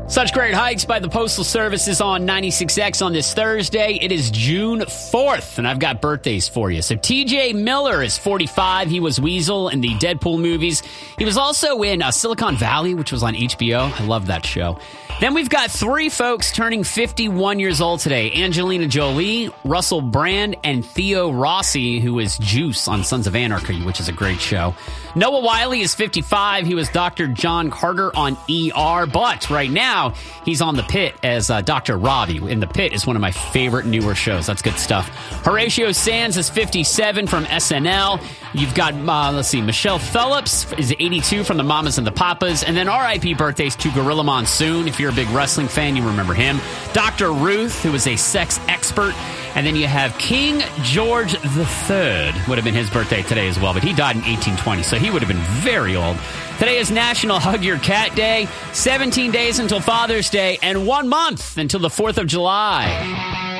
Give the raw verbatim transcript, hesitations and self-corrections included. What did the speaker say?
Such Great Hikes by the Postal Service is on ninety-six X on this Thursday. It is June fourth, and I've got birthdays for you. So T J Miller is forty-five. He was Weasel in the Deadpool movies. He was also in uh, Silicon Valley, which was on H B O. I love that show. Then we've got three folks turning fifty-one years old today. Angelina Jolie, Russell Brand, and Theo Rossi, who is Juice on Sons of Anarchy, which is a great show. Noah Wyle is fifty-five. He was Doctor John Carter on E R, but right now he's on The Pitt as uh, Doctor Robbie. And The Pitt is one of my favorite newer shows. That's good stuff. Horatio Sands is fifty-seven from S N L. You've got, uh, let's see, Michelle Phillips is eighty-two from The Mamas and the Papas. And then R I P birthdays to Gorilla Monsoon. If you're a big wrestling fan, you remember him. Doctor Ruth, who is a sex expert. And then you have King George the Third. Would have been his birthday today as well, but he died in eighteen twenty, so he would have been very old. Today is National Hug Your Cat Day, seventeen days until Father's Day, and one month until the fourth of July.